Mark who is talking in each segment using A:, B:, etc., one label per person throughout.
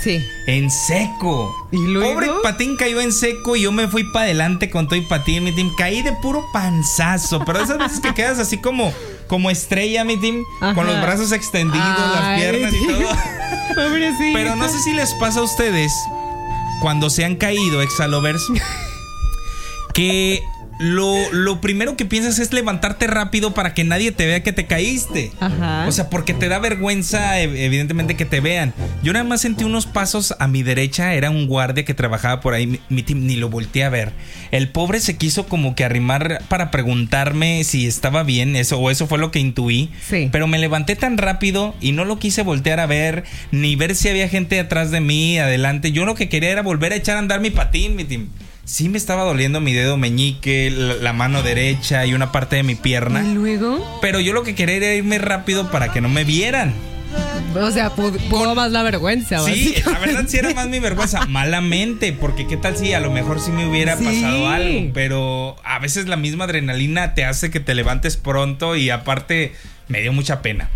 A: Sí.
B: En seco.
A: ¿Y luego?
B: Pobre patín cayó en seco y yo me fui para adelante con todo y patín, mi team. Caí de puro panzazo. Pero esas veces que quedas así como estrella, mi team.
A: Ajá.
B: Con los brazos extendidos, las piernas y todo.
A: Pobrecito.
B: Pero no sé si les pasa a ustedes, cuando se han caído, exalovers, que lo primero que piensas es levantarte rápido para que nadie te vea que te caíste.
A: Ajá.
B: O sea, porque te da vergüenza, evidentemente, que te vean. Yo nada más sentí unos pasos a mi derecha. Era un guardia que trabajaba por ahí. Mi team, ni lo volteé a ver. El pobre se quiso como que arrimar para preguntarme si estaba bien. Eso fue lo que intuí.
A: Sí.
B: Pero me levanté tan rápido y no lo quise voltear a ver, ni ver si había gente atrás de mí, adelante. Yo lo que quería era volver a echar a andar mi patín, mi team. Sí me estaba doliendo mi dedo meñique, la mano derecha y una parte de mi pierna.
A: ¿Y luego?
B: Pero yo lo que quería era irme rápido para que no me vieran.
A: O sea, pudo más la vergüenza.
B: Sí, la verdad sí era más mi vergüenza. Malamente, porque qué tal si a lo mejor sí me hubiera pasado algo. Pero a veces la misma adrenalina te hace que te levantes pronto y aparte me dio mucha pena.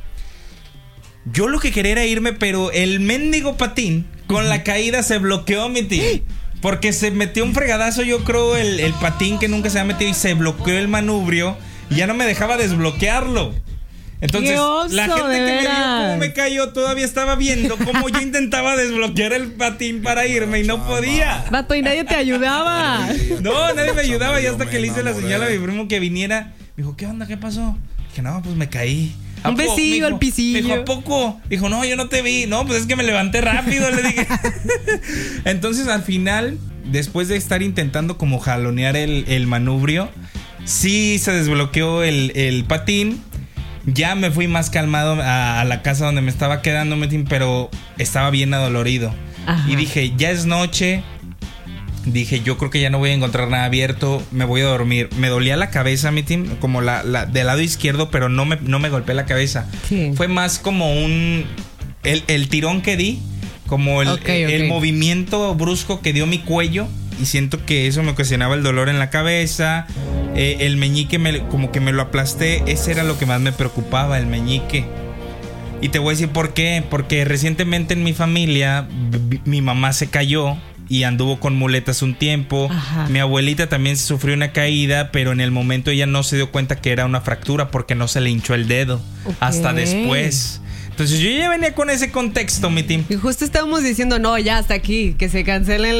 B: Yo lo que quería era irme, pero el mendigo patín con la caída se bloqueó, mi tío. Porque se metió un fregadazo, yo creo, el patín que nunca se había metido y se bloqueó el manubrio y ya no me dejaba desbloquearlo. Entonces,
A: ¡Qué oso,
B: la gente que me vio cómo me cayó todavía estaba viendo cómo yo intentaba desbloquear el patín para irme y no podía.
A: Vato, y nadie te ayudaba.
B: No, nadie me ayudaba y hasta que le hice la señal a mi primo que viniera, me dijo, ¿qué onda? ¿Qué pasó? Dije, no, pues me caí.
A: Un besillo al pisillo.
B: Me dijo, ¿a poco? Dijo, no, yo no te vi. No, pues es que me levanté rápido, le dije. Entonces, al final, después de estar intentando como jalonear el manubrio, sí se desbloqueó el patín. Ya me fui más calmado a la casa donde me estaba quedando, pero estaba bien adolorido. Ajá. Y dije, ya es noche. Dije, yo creo que ya no voy a encontrar nada abierto. Me voy a dormir. Me dolía la cabeza, mi team, como la del lado izquierdo, pero no me golpeé la cabeza. Sí. Fue más como el tirón que di, como el movimiento brusco que dio mi cuello. Y siento que eso me ocasionaba el dolor en la cabeza. El meñique como que me lo aplasté. Ese era lo que más me preocupaba, el meñique. Y te voy a decir por qué. Porque recientemente en mi familia mi mamá se cayó y anduvo con muletas un tiempo. Ajá. Mi abuelita también sufrió una caída, pero en el momento ella no se dio cuenta que era una fractura porque no se le hinchó el dedo. Hasta después. Entonces yo ya venía con ese contexto, mi team.
A: Y justo estábamos diciendo, no, ya hasta aquí, que se cancele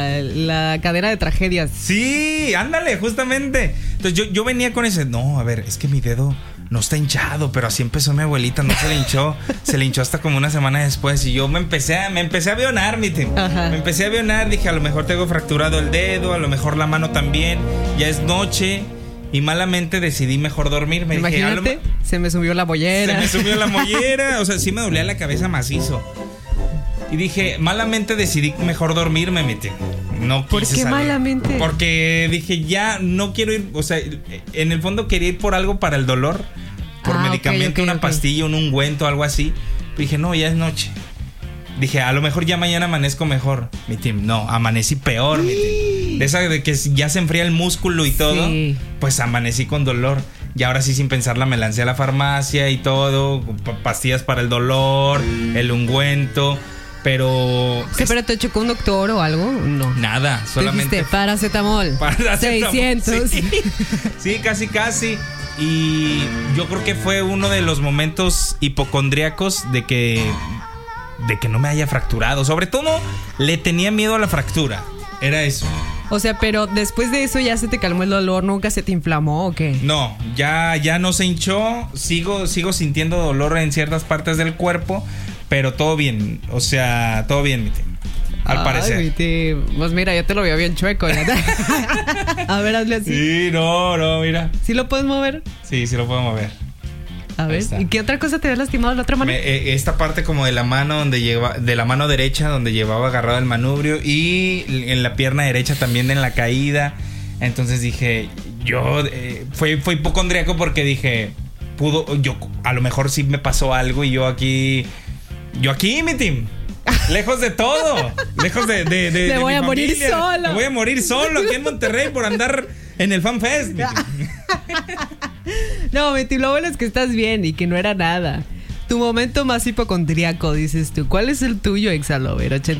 A: la cadena de tragedias.
B: Sí, ándale, justamente. Entonces yo venía con ese, no, a ver, es que mi dedo no está hinchado, pero así empezó mi abuelita, no se le hinchó. Se le hinchó hasta como una semana después. Y yo me empecé a avionar, mi team. Me empecé a avionar, dije, a lo mejor tengo fracturado el dedo, a lo mejor la mano también. Ya es noche. Y malamente decidí mejor dormirme.
A: Imagínate, se me subió la mollera.
B: O sea, sí me dolía la cabeza macizo. Y dije, malamente decidí mejor dormirme, mi tío. No quise
A: ¿Por qué
B: salir.
A: malamente?
B: Porque dije, ya no quiero ir. O sea, en el fondo quería ir por algo para el dolor. Por medicamento, una pastilla, un ungüento, algo así. Pero dije, no, ya es noche. Dije, a lo mejor ya mañana amanezco mejor. Mi team, no, amanecí peor, mi team. De esa de que ya se enfría el músculo y todo, pues amanecí con dolor. Y ahora sí, sin pensarla, me lancé a la farmacia y todo. Pastillas para el dolor, el ungüento. Pero...
A: ¿Sí, pero te chocó un doctor o algo? No.
B: Nada, solamente...
A: Dijiste, paracetamol. 600.
B: Sí, casi. Y yo creo que fue uno de los momentos hipocondríacos de que no me haya fracturado. Sobre todo, le tenía miedo a la fractura. Era eso.
A: O sea, pero después de eso ya se te calmó el dolor, ¿nunca se te inflamó o qué?
B: No, ya no se hinchó. Sigo sintiendo dolor en ciertas partes del cuerpo, pero todo bien. O sea, todo bien, mi tío. Al parecer.
A: Pues mira, ya te lo veo bien chueco. A ver, hazle así.
B: Sí, no, mira.
A: ¿Sí lo puedes mover?
B: Sí lo puedo mover.
A: A ver, ¿y qué otra cosa te había lastimado la otra mano?
B: Esta parte como de la mano de la mano derecha donde llevaba agarrado el manubrio y en la pierna derecha también en la caída. Entonces dije, fue hipocondríaco porque dije, a lo mejor sí me pasó algo y yo aquí, mi team. Lejos de todo. Lejos de
A: me voy a morir solo.
B: Me voy a morir solo aquí en Monterrey por andar en el Fan Fest.
A: No, Meti, lo bueno es que estás bien y que no era nada. Tu momento más hipocondríaco, dices tú. ¿Cuál es el tuyo, Exalover?